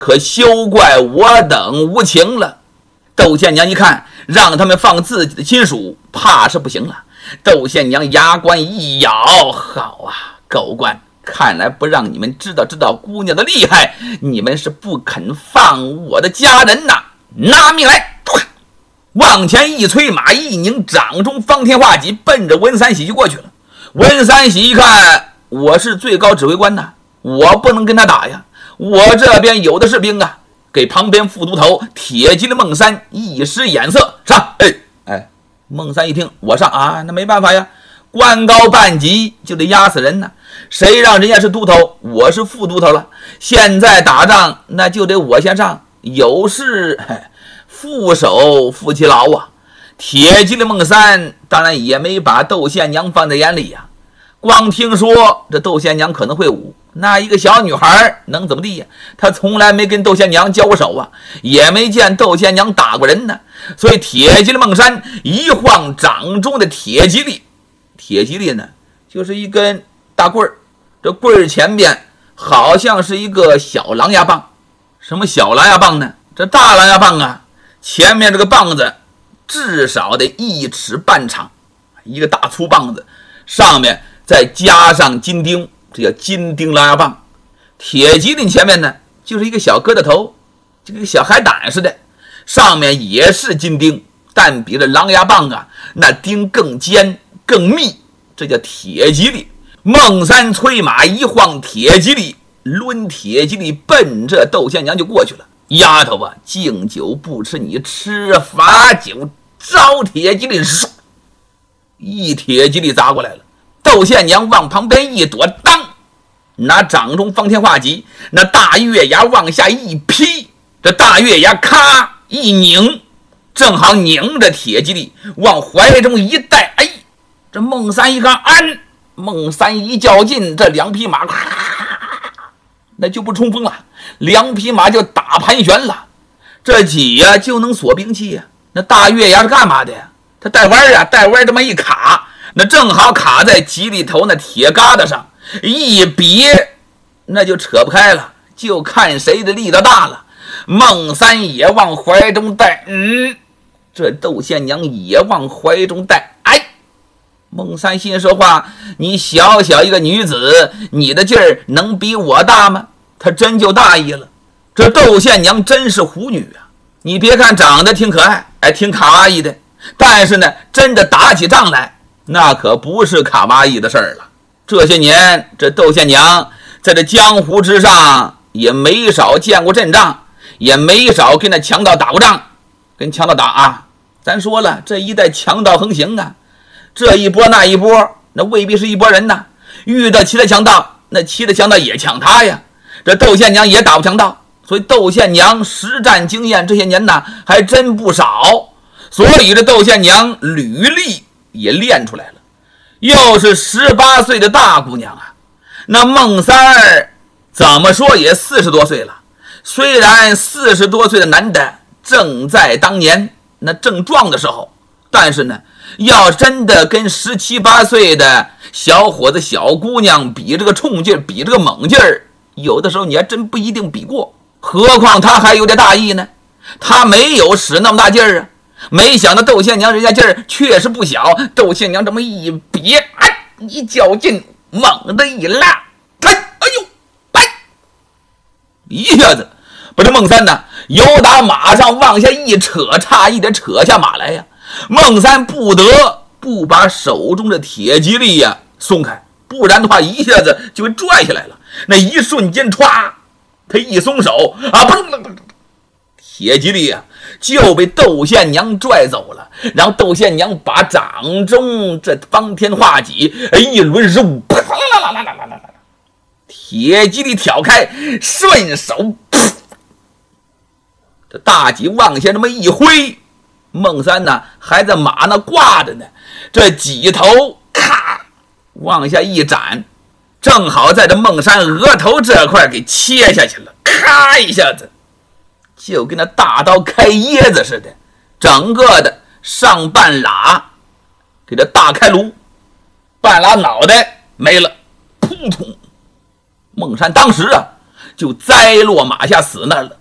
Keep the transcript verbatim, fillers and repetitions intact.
可休怪我等无情了。窦县娘一看，让他们放自己的亲属，怕是不行了。窦县娘牙关一咬，好啊，狗官，看来不让你们知道知道姑娘的厉害，你们是不肯放我的家人呐！拿命来！往前一催马，一拧掌中方天画戟，奔着文三喜就过去了。文三喜一看，我是最高指挥官呐，我不能跟他打呀，我这边有的是兵啊。给旁边副都头铁骑的孟三一使眼色，上！哎哎，孟三一听我上啊，那没办法呀，官高半级就得压死人呢。谁让人家是都头，我是副都头了。现在打仗那就得我先上，有事副手夫妻劳啊。铁骑的孟三当然也没把窦县娘放在眼里呀、啊，光听说这窦县娘可能会武，那一个小女孩能怎么地呀？她从来没跟窦县娘交过手啊，也没见窦县娘打过人呢。所以铁骑的孟山一晃掌中的铁蒺藜，铁蒺藜呢就是一根大棍儿，这棍儿前边好像是一个小狼牙棒。什么小狼牙棒呢？这大狼牙棒啊，前面这个棒子至少得一尺半长，一个大粗棒子，上面再加上金钉，这叫金钉狼牙棒。铁蒺藜前面呢就是一个小疙瘩头，这个小海胆似的，上面也是金钉，但比这狼牙棒啊那钉更尖更密，这叫铁蒺藜。孟三催马一晃铁蒺藜，抡铁蒺藜奔着窦县娘就过去了。丫头啊，敬酒不吃你吃罚酒，招铁蒺藜，一铁蒺藜砸过来了。窦县娘往旁边一躲，当拿掌中方天画戟，那大月牙往下一劈，这大月牙咔一拧，正好拧着铁蒺藜往怀中一带。哎，这孟三一看安，孟三一较劲，这两匹马那就不冲锋了，两匹马就打盘旋了。这戟呀、啊、就能锁兵器呀、啊。那大月牙是干嘛的呀？他带弯啊，带弯这么一卡，那正好卡在蒺藜头那铁疙瘩上，一别那就扯不开了，就看谁的力道大了。孟三也往怀中带，嗯，这窦县娘也往怀中带。哎，孟三心说话，你小小一个女子，你的劲儿能比我大吗？他真就大意了。这窦县娘真是虎女啊，你别看长得挺可爱，哎，挺卡哇伊的，但是呢真的打起仗来那可不是卡哇伊的事儿了。这些年这窦县娘在这江湖之上也没少见过阵仗，也没少跟那强盗打过仗。跟强盗打啊，咱说了这一代强盗横行啊，这一波那一波，那未必是一拨人呐。遇到其他强盗，那其他强盗也抢他呀。这窦县娘也打不强盗，所以窦县娘实战经验这些年呢还真不少，所以这窦县娘履历也练出来了。又是十八岁的大姑娘啊，那孟三儿怎么说也四十多岁了。虽然四十多岁的男的正在当年那正壮的时候，但是呢要真的跟十七八岁的小伙子小姑娘比这个冲劲儿，比这个猛劲儿，有的时候你还真不一定比过。何况他还有点大意呢，他没有使那么大劲儿啊。没想到窦县娘人家劲儿确实不小，窦县娘这么一别，哎，一较劲，猛的一拉，哎，哎呦，哎，一下子把这孟三呢由打马上往下一扯，差一点扯下马来呀。孟三不得不把手中的铁蒺藜呀松开，不然的话一下子就会拽下来了。那一瞬间歘，他一松手啊，砰砰砰，铁蒺藜呀就被窦县娘拽走了。然后窦县娘把掌中这方天画戟一抡手，啪啦啦啦啦啦啦啦，铁蒺藜挑开，顺手噗，这大戟往下这么一挥，孟三呢还在马那挂着呢，这戟头咔往下一斩，正好在这孟山额头这块给切下去了，咔一下子就跟那大刀开椰子似的，整个的上半拉给这大开颅，半拉脑袋没了，扑通！孟山当时啊就栽落马下死那儿了。